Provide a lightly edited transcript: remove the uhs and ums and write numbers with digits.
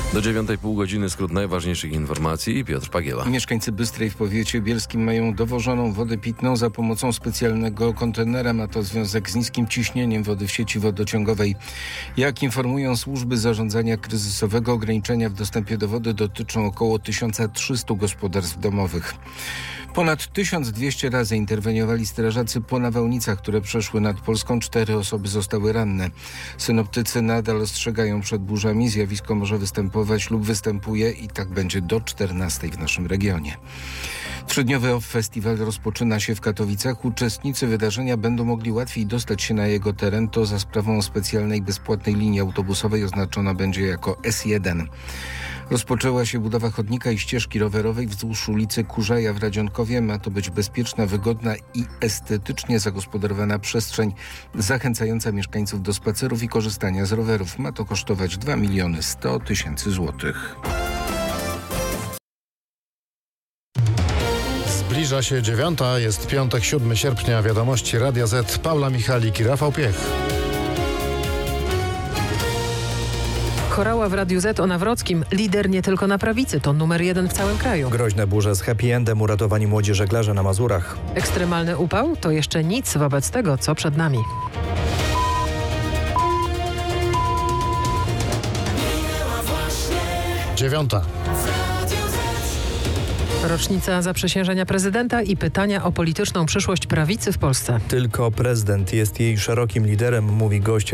Do 9,5 godziny skrót najważniejszych informacji. Piotr Pagieła. Mieszkańcy Bystrej w powiecie bielskim mają dowożoną wodę pitną za pomocą specjalnego kontenera. Ma to związek z niskim ciśnieniem wody w sieci wodociągowej. Jak informują służby zarządzania kryzysowego, ograniczenia w dostępie do wody dotyczą około 1300 gospodarstw domowych. Ponad 1200 razy interweniowali strażacy po nawałnicach, które przeszły nad Polską. 4 osoby zostały ranne. Synoptycy nadal ostrzegają przed burzami. Zjawisko może występować lub występuje i tak będzie do 14 w naszym regionie. 3-dniowy festiwal rozpoczyna się w Katowicach. Uczestnicy wydarzenia będą mogli łatwiej dostać się na jego teren. To za sprawą specjalnej bezpłatnej linii autobusowej oznaczona będzie jako S1. Rozpoczęła się budowa chodnika i ścieżki rowerowej wzdłuż ulicy Kurzaja w Radzionkowie. Ma to być bezpieczna, wygodna i estetycznie zagospodarowana przestrzeń zachęcająca mieszkańców do spacerów i korzystania z rowerów. Ma to kosztować 2 100 000 złotych. Zbliża się 9. Jest piątek, 7 sierpnia. Wiadomości Radia Z. Paula Michalik i Rafał Piech. Chorała w Radiu Z o Nawrockim. Lider nie tylko na prawicy, to numer 1 w całym kraju. Groźne burze z happy endem, uratowani młodzi żeglarze na Mazurach. Ekstremalny upał to jeszcze nic wobec tego, co przed nami. Dziewiąta. Rocznica zaprzysiężenia prezydenta i pytania o polityczną przyszłość prawicy w Polsce. Tylko prezydent jest jej szerokim liderem, mówi gość